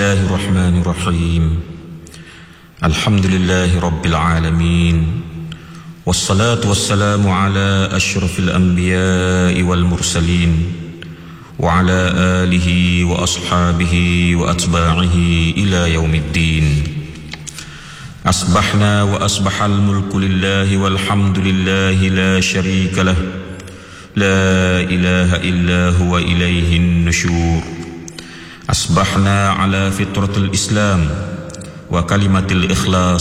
الله الرحمن الرحيم الحمد لله رب العالمين والصلاة والسلام على أشرف الأنبياء والمرسلين وعلى آله وأصحابه وأتباعه إلى يوم الدين. أصبحنا وأصبح الملك لله والحمد لله لا شريك له لا إله إلا هو إليه النشور. أصبحنا على فطرة الإسلام وكلمة الإخلاص